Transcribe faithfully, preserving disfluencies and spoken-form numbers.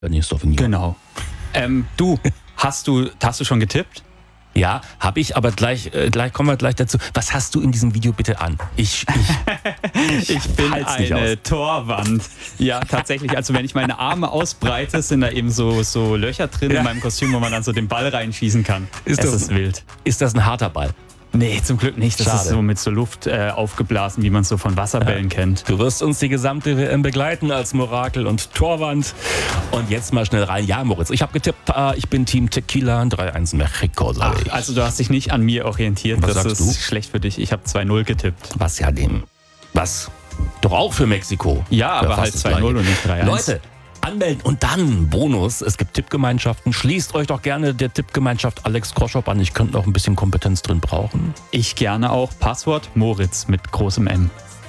Denis Sauvignon. Genau. Ähm, du, hast du, hast du schon getippt? Ja, habe ich, aber gleich, äh, gleich kommen wir gleich dazu. Was hast du in diesem Video bitte an? Ich, ich, ich bin halt's nicht eine aus. Torwand. Ja, tatsächlich. Also wenn ich meine Arme ausbreite, sind da eben so, so Löcher drin Ja. in meinem Kostüm, wo man dann so den Ball reinschießen kann. Ist es das- ist wild. Ist das ein harter Ball? Nee, zum Glück nicht. Das Schade. ist so mit so Luft äh, aufgeblasen, wie man es so von Wasserbällen kennt. Du wirst uns die gesamte W M begleiten als Morakel und Torwand. Und jetzt mal schnell rein. Ja, Moritz, ich habe getippt, äh, ich bin Team Tequila, drei eins Mexiko, sag Ach, ich. also du hast dich nicht an mir orientiert. Was das sagst ist du? schlecht für dich. Ich habe zwei null getippt. Was ja dem, was? Doch auch für Mexiko. Ja, aber fast halt das zwei null Gleiche. und nicht drei eins. Leute, anmelden und dann Bonus. Es gibt Tippgemeinschaften. Schließt euch doch gerne der Tippgemeinschaft Alex Kroschop an. Ich könnte noch ein bisschen Kompetenz drin brauchen. Ich gerne auch. Passwort Moritz mit großem M.